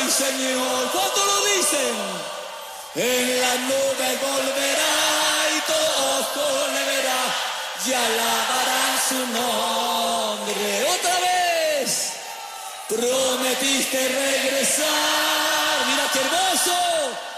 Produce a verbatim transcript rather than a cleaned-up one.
mi Señor. ¿Cuánto lo dicen? En la nube volverá y todo ojo le verá y alabarán su nombre. Otra vez, prometiste regresar. Mira qué hermoso.